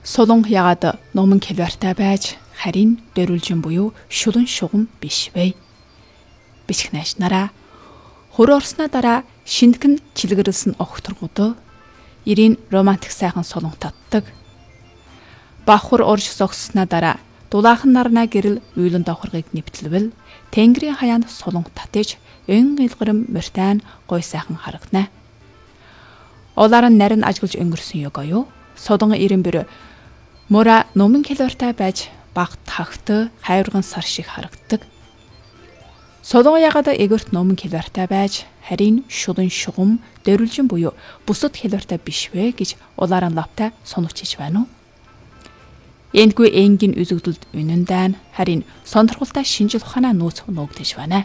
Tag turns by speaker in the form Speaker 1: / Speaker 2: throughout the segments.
Speaker 1: Сулан ягаад номон хэлбэртэй байж харин дөрүлжин буюу шулан шугам биш вэ? Бичих найшнараа хөрөө орсноо дараа шинтгэн чилгэрлсэн огторгууд ирийн романтик сайхан солон татдаг. Бавхар орж зогссноо дараа дулаахан нарнаа гэрэл уйлан давхаргыг нэвтлэвэл тэнгэрийн хаяанд солон татаж эн илгэрм мөртайн гой сайхан харагна. Олаар нь нарийн ажиглаж өнгөрсөн ёгоо содон ирэн бэр мора номын хэлбэртэй байж багт хагт хайрган сар шиг харагдаг. Содон ягаад эгэрт номын хэлбэртэй байж харин шулан шугам дөрүлжин буюу бусад хэлбэртэй биш вэ гэж улаан лавтай сонуучиж байна уу? Эндгүй энгийн үзэгдэлд үнэндээ харин сонирхолтой шинжил ухаанаа нууц нуугдэж байна.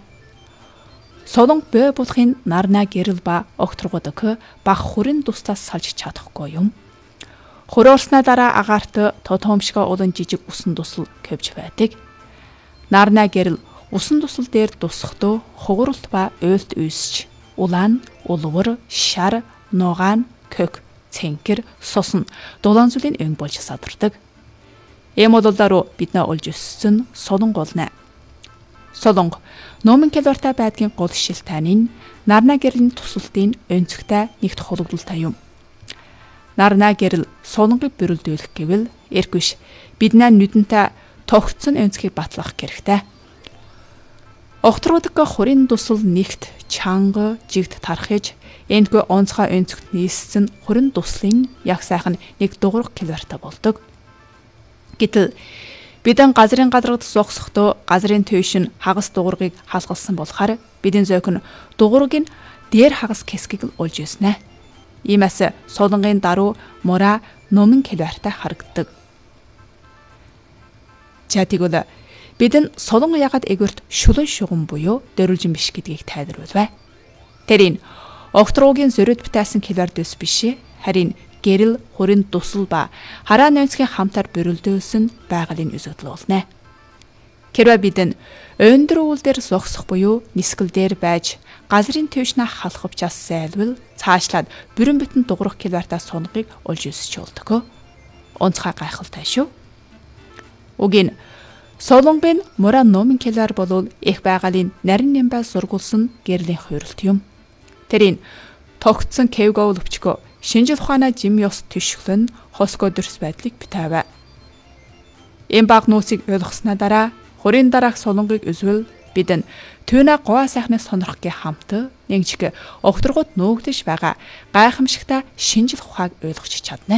Speaker 1: Солон бөө булахын нарнаа гэрэл ба огторгодок баг хүрэн тустаас салж чадахгүй юм. Хөрөөрснөө дараа агаарт тотомшго улан жижиг усан тусал көвж байдаг. Нарнаа гэрэл усан тусал дээр тусахдоо хугурлт ба уйлт үйсч улаан, улвар, шар, нугаан, кök, цэнкэр, сусан дулаан зүлийн өн болж садардаг. Эм одолдороо биднээ олж өссөн солонг болно. Солонг номын хэлбэртэй байдгийн гол шилтааны нарнаа гэрлийн тусалтын өнцгтэй нэгт хологдолтой юм. Нарнаа гэрэл солонгыг бөрөлдүүлэх гэвэл эргвш биднээ нүдэнтэй тогтсон өнцгийг батлах хэрэгтэй. Огторгодок хурийн тусал нэгт чанга жигт тархиж эндгүй онцгой өнцгт нийссэн хурин туслын яг сайхан нэг дугуйр хэлбэртэй болдог. Гэтэл бидэн газрын гадрагд зогсохдоо газрын төвшин хагас дугуйрыг халгалсан болохоор бидэн зөөхөн дугуйрыг дээр хагас хэсгийг л олж ирсэн. Иймээс солонгийн даруй мора номын хэлбэртэй харагддаг. За тэгвэл бидэн солон ягаад эгэрт шулан шугам буюу дөрүлжин биш гэдгийг тайлбарлаваа. Тэрийн огторгогийн зөрөд битээсэн хэлбэр дэс биш харин гэрэл хурин тусал ба хараа нөөцгийн хамтаар бөрөлдөөсөн байгалийн үзэгдэл болно. Хэрвээ бидэн өндөр уул дээр зогсох буюу нисгэл дээр байж газрын төвшнээ халахвчаас зайлвал цаашлаад бүрэн бүтэн дугуйрах хэлбэртэй сонгыг олж өсөж болдог. Онцгой гайхалтай шүү. Угийн солонгын мора номын хэлбэр болвол их байгалийн нарийн нэмбай сургуулсан гэрлийн хуйралт юм. Тэрийн тогтсон кевгол өвчгөө шинжил ухаанаа жим ёс төшөглөн хосго дөрс байдлыг битээвэ. Эм баг нууцыг ойлгосноо дараа хурийн дараах солонгыг үзвэл бидэн түүнэ гоо сайхныг сонирхохын хамт нэг жиг огторгууд нуугдж байгаа гайхамшигтай шинжил ухааг ойлгож чадна.